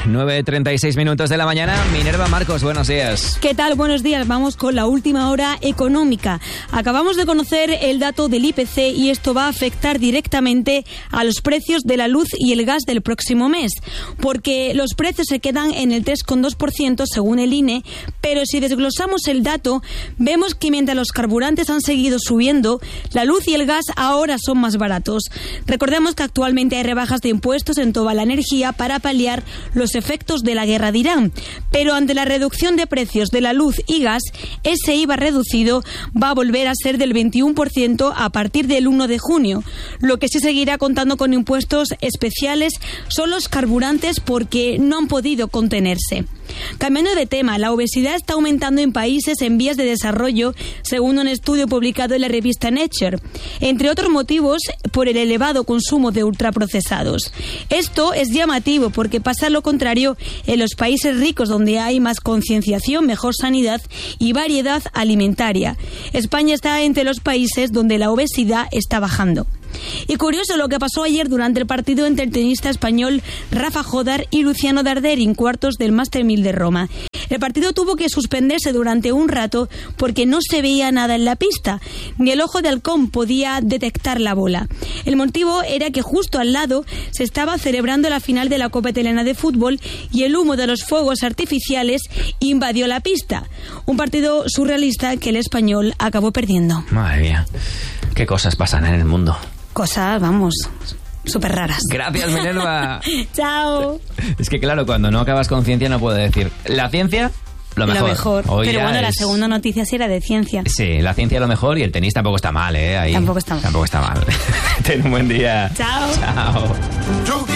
9:36 minutos de la mañana. Minerva Marcos, buenos días. ¿Qué tal? Buenos días. Vamos con la última hora económica. Acabamos de conocer el dato del IPC y esto va a afectar directamente a los precios de la luz y el gas del próximo mes, porque los precios se quedan en el 3,2% según el INE, pero si desglosamos el dato, vemos que mientras los carburantes han seguido subiendo, la luz y el gas ahora son más baratos. Recordemos que actualmente hay rebajas de impuestos en toda la energía para paliar los efectos de la guerra de Irán, pero ante la reducción de precios de la luz y gas, ese IVA reducido va a volver a ser del 21% a partir del 1 de junio. Lo que sí seguirá contando con impuestos especiales son los carburantes porque no han podido contenerse. Cambiando de tema, la obesidad está aumentando en países en vías de desarrollo, según un estudio publicado en la revista Nature, entre otros motivos por el elevado consumo de ultraprocesados. Esto es llamativo porque pasa lo contrario en los países ricos, donde hay más concienciación, mejor sanidad y variedad alimentaria. España está entre los países donde la obesidad está bajando. Y curioso lo que pasó ayer durante el partido entre el tenista español Rafa Jodar y Luciano Darder en cuartos del Master 1000 de Roma. El partido tuvo que suspenderse durante un rato porque no se veía nada en la pista, ni el ojo de halcón podía detectar la bola. El motivo era que justo al lado se estaba celebrando la final de la Copa Italiana de Fútbol y el humo de los fuegos artificiales invadió la pista. Un partido surrealista que el español acabó perdiendo. Madre mía, qué cosas pasan en el mundo. Cosas, vamos, súper raras. Gracias, Minerva. Chao. Es que claro, cuando no acabas con ciencia no puedo decir la ciencia, lo mejor. Hoy pero bueno, la segunda noticia sí era de ciencia. Sí, la ciencia lo mejor y el tenis tampoco está mal, ¿eh? Ahí tampoco está mal. Ten un buen día. Chao. Chao.